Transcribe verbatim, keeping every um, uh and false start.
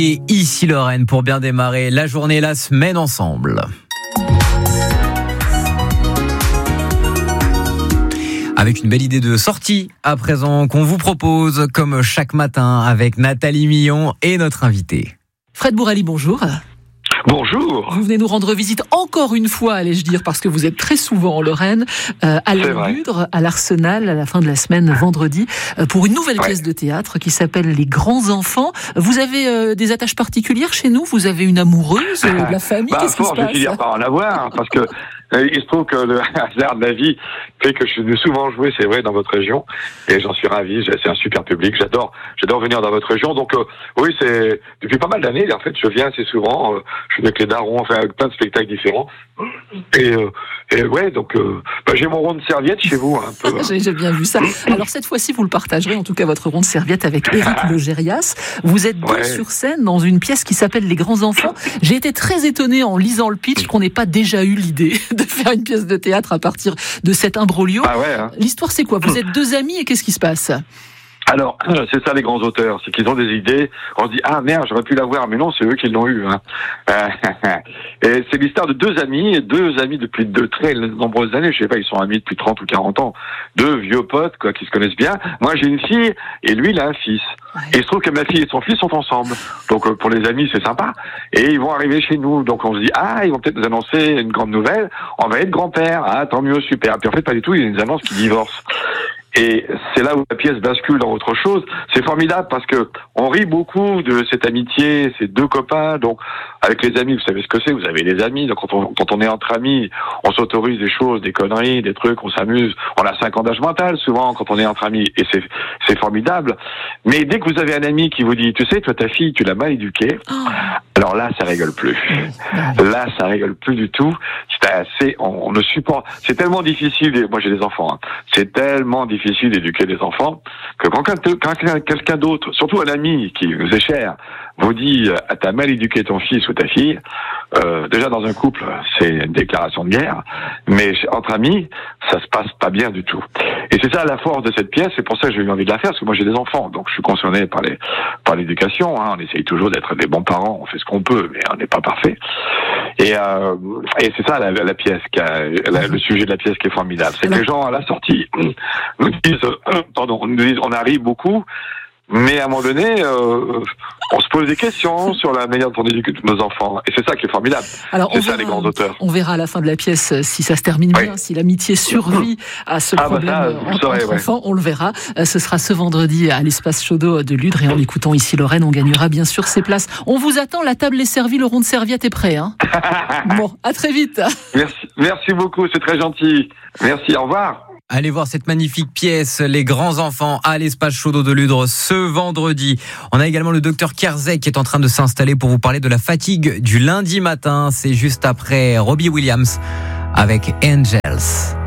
Et ici Lorraine pour bien démarrer la journée et la semaine ensemble. Avec une belle idée de sortie à présent qu'on vous propose comme chaque matin avec Nathalie Millon et notre invité. Fred Bourali, bonjour. Bonjour. Vous venez nous rendre visite encore une fois, allais-je dire, parce que vous êtes très souvent en Lorraine, euh, à la Ludre, à l'Arsenal, à la fin de la semaine, vendredi, euh, pour une nouvelle ouais. pièce de théâtre qui s'appelle Les Grands Enfants. Vous avez euh, des attaches particulières chez nous? Vous avez une amoureuse, euh, de la famille? bah, Qu'est-ce qui se passe? Je vais dire pas en avoir, parce que euh, il se trouve que le hasard de la vie fait que je suis souvent joué, c'est vrai, dans votre région, et j'en suis ravi. C'est un super public. J'adore, j'adore venir dans votre région. Donc euh, oui, c'est depuis pas mal d'années. En fait, je viens assez souvent. Euh, je suis avec les darons, enfin avec plein de spectacles différents. Et, euh, et ouais, donc euh, bah, j'ai mon rond de serviette chez vous, un peu. j'ai, j'ai bien vu ça. Alors cette fois-ci, vous le partagerez, en tout cas votre rond de serviette avec Éric Logérias. Vous êtes deux ouais. sur scène dans une pièce qui s'appelle Les Grands Enfants. J'ai été très étonné en lisant le pitch qu'on n'ait pas déjà eu l'idée de faire une pièce de théâtre à partir de cet imbroglio. Ah ouais, hein. L'histoire, c'est quoi? Vous êtes deux amis et qu'est-ce qui se passe? Alors, c'est ça les grands auteurs, c'est qu'ils ont des idées, on se dit « Ah merde, j'aurais pu l'avoir », mais non, c'est eux qui l'ont eu. Hein. Et c'est l'histoire de deux amis, deux amis depuis de très nombreuses années, je sais pas, ils sont amis depuis trente ou quarante ans, deux vieux potes quoi, qui se connaissent bien. Moi j'ai une fille, et lui il a un fils. Ouais. Et il se trouve que ma fille et son fils sont ensemble. Donc pour les amis c'est sympa. Et ils vont arriver chez nous, donc on se dit « Ah, ils vont peut-être nous annoncer une grande nouvelle, on va être grand-père, ah tant mieux, super ». Puis en fait pas du tout, ils nous annoncent qu'ils divorcent. Et c'est là où la pièce bascule dans autre chose. C'est formidable parce que on rit beaucoup de cette amitié, ces deux copains. Donc, avec les amis, vous savez ce que c'est, vous avez les amis. Donc, quand on, quand on est entre amis, on s'autorise des choses, des conneries, des trucs, on s'amuse. On a cinq ans d'âge mental, souvent, quand on est entre amis. Et c'est, c'est formidable. Mais dès que vous avez un ami qui vous dit, tu sais, toi, ta fille, tu l'as mal éduquée. Oh. Alors là, ça rigole plus. Là, ça rigole plus du tout. C'est assez, on, on ne supporte. C'est tellement difficile. Et moi, j'ai des enfants. Hein. C'est tellement difficile. difficile d'éduquer des enfants, que quand, quand quelqu'un d'autre, surtout un ami qui vous est cher, vous dit ah, t'as mal éduqué ton fils ou ta fille, euh, déjà dans un couple, c'est une déclaration de guerre, mais entre amis, ça se passe pas bien du tout. Et c'est ça la force de cette pièce, c'est pour ça que j'ai eu envie de la faire, parce que moi j'ai des enfants, donc je suis concerné par les par l'éducation, hein, on essaye toujours d'être des bons parents, on fait ce qu'on peut, mais on n'est pas parfait. Et, euh, et c'est ça la, la pièce, qui a, la, le sujet de la pièce qui est formidable, c'est que les gens à la sortie nous disent, euh, pardon, nous disent, on arrive beaucoup, mais à un moment donné, euh, on se pose des questions sur la manière dont on éduque nos enfants. Et c'est ça qui est formidable. Alors, c'est ça verra, les grands auteurs. On verra à la fin de la pièce si ça se termine oui. bien, si l'amitié survit à ce ah problème bah ça, entre, saurez, entre ouais. enfants. On le verra. Ce sera ce vendredi à l'espace Chaudot de Ludre. Et en écoutant ici Lorraine, on gagnera bien sûr ses places. On vous attend, la table est servie, le rond de serviette est prêt. Hein. Bon, à très vite. Merci, merci beaucoup, c'est très gentil. Merci, au revoir. Allez voir cette magnifique pièce, Les Grands Enfants, à l'espace Chaudot de Ludre ce vendredi. On a également le docteur Kerzek qui est en train de s'installer pour vous parler de la fatigue du lundi matin. C'est juste après Robbie Williams avec Angels.